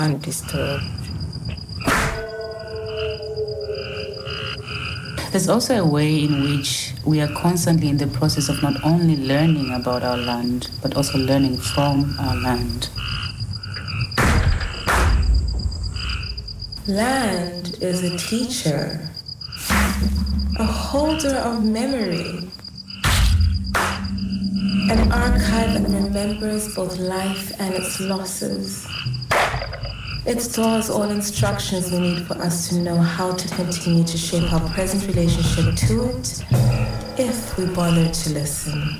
undisturbed. There's also a way in which we are constantly in the process of not only learning about our land, but also learning from our land. Land is a teacher, a holder of memory, an archive that remembers both life and its losses. It stores all instructions we need for us to know how to continue to shape our present relationship to it, if we bother to listen.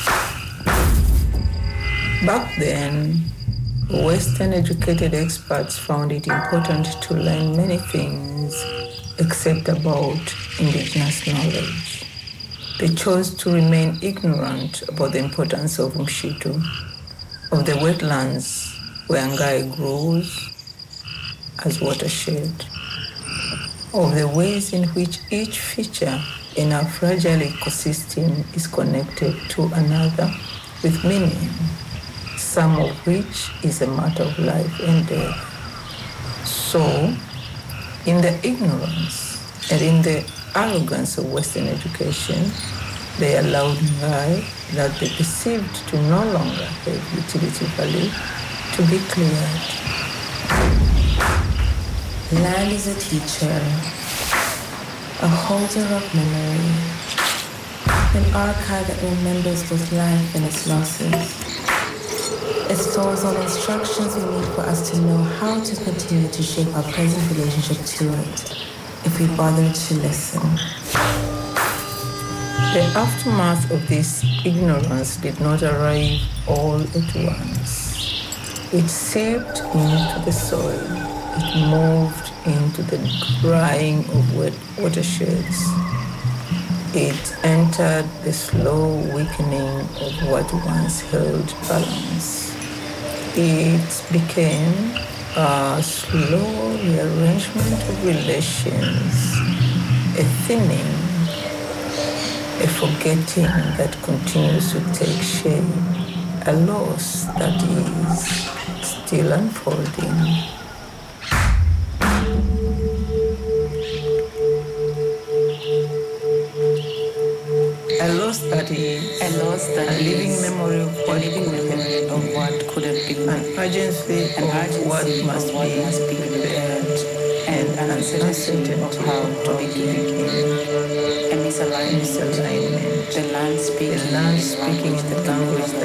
Back then, Western educated experts found it important to learn many things except about indigenous knowledge. They chose to remain ignorant about the importance of Mshitu, of the wetlands where Ngai grows as watershed, of the ways in which each feature in our fragile ecosystem is connected to another with meaning, some of which is a matter of life and death. So, in the ignorance and in the arrogance of Western education, they allowed Ngai that they perceived to no longer have utility value to be cleared. Land is a teacher, a holder of memory, an archive that remembers both life and its losses. It stores all instructions we need for us to know how to continue to shape our present relationship to it, if we bother to listen. The aftermath of this ignorance did not arrive all at once. It seeped into the soil. It moved into the drying of watersheds. It entered the slow weakening of what once held balance. It became a slow rearrangement of relations, a thinning, a forgetting that continues to take shape, a loss that is still unfolding. A loss that is a living memory of what could have been, an urgency of what must be prepared, and an uncertainty of how to begin. A misalignment. The land speaking the language that